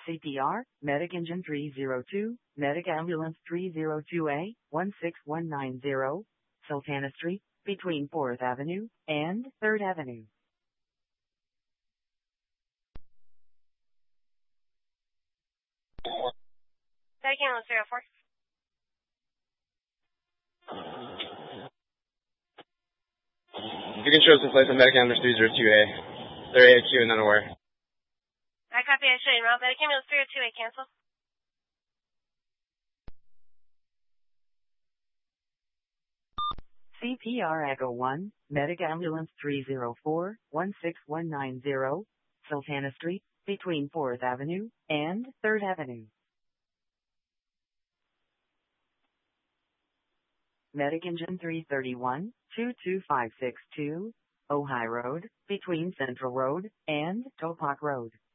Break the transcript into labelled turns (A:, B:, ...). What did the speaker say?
A: CPR, Medic Engine 302, Medic Ambulance 302A, 16190, Sultana Street, between 4th Avenue and 3rd Avenue.
B: Medic Ambulance 304.
C: You can show some place on Medic Ambulance 302A. They're AQ and unaware.
B: I copy. I show you route. Medic Ambulance 302A, cancel.
A: CPR Echo 1, Medic Ambulance 304, 16190, Sultana Street, between 4th Avenue and 3rd Avenue. Medic Engine 331, 22562, Ojai Road, between Central Road and Topak Road.